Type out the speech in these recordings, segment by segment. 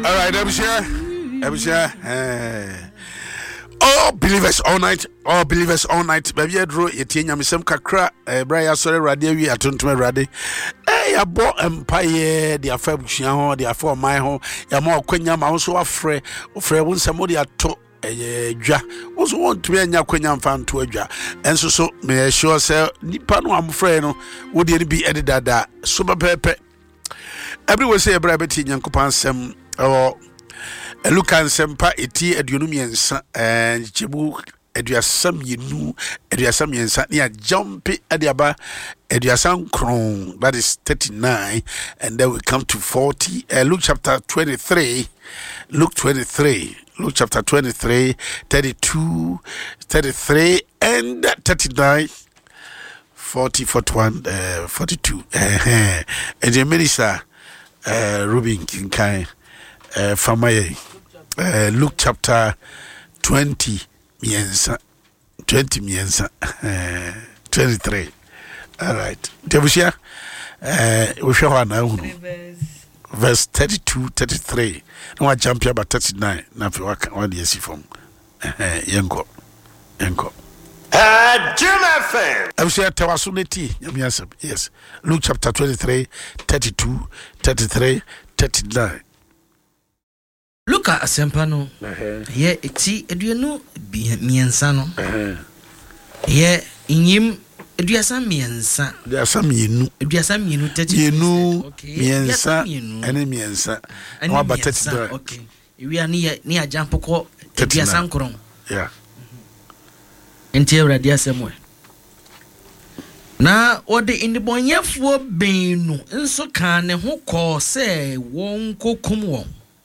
All right, Abishai. All believers all night. Baby, I draw a teen. I'm some kakra. Brian, sorry, radio. We are tuned ready. I bought empire. The affair which you the affair my home. Ya more Quenya, also afraid. Afraid when somebody at to ja. Also want to be a Quenya fan to a ja. And so may sure say Nipano. I'm afraid no. Would it be edited that super pepe? Everyone say a brabet in Yankopan sem or. Lukan sempa eti aduonumiensa jebu aduasam yenu aduasam yensa near jumpi adiaba aduasam kron, that is 39, and then we come to 40. Luke chapter 23, Luke chapter 23, 32, 33 and 39, 40, 41, 42. And the minister Rubin Kinkai from my Luke chapter 20 miensa 23. All right, Debusia we show now verse 32 33. No I jump here about 39. Now for what you see from Yanko Jim FM. I'm sure Tawasuneti. Yes, Luke chapter 23 32 33 39. Luka asempano ye eti eduenu miensa no ye inyim eduasa miensa eduasa mienu tete miensa ene miensa no abatete okay wi ani ni ajampoko eduasa nkron yeah enti ewrade asemwe na ode indibonyefuo benu nso kan ne ho ko se won kokum won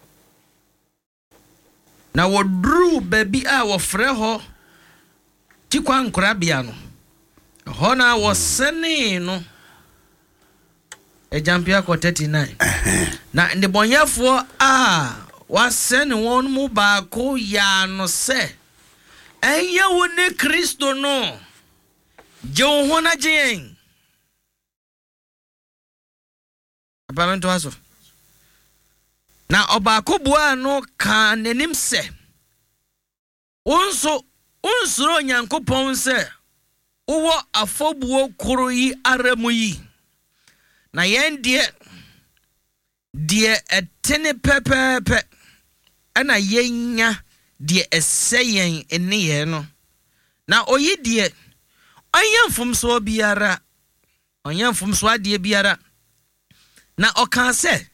na wodru baby a wofre ho tikwa nkorabia no ho na wosene no ejampia ko 39 na ndebonyafo a wasene won mu ba ko ya no se enye woni Kristo no je ho na je abamento aso na obako bua no ka nanim se unsuro nyankopon se uwo afobuo koro yi aramu yi na yen die etene pepepe ana yenya die eseyen eniye no na oyi die onyamfumso biara onyamfumso ade biara na okan se